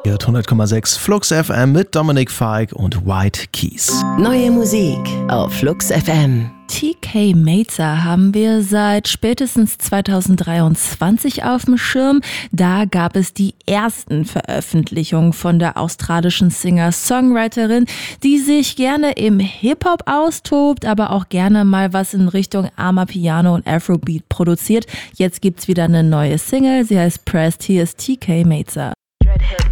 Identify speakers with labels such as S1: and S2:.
S1: 100,6 Flux FM mit Dominik Fike und White Keys.
S2: Neue Musik auf Flux FM.
S3: TK Mazer haben wir seit spätestens 2023 auf dem Schirm. Da gab es die ersten Veröffentlichungen von der australischen Singer-Songwriterin, die sich gerne im Hip-Hop austobt, aber auch gerne mal was in Richtung Amapiano und Afrobeat produziert. Jetzt gibt's wieder eine neue Single, sie heißt Pressed. Hier ist TK Mazer.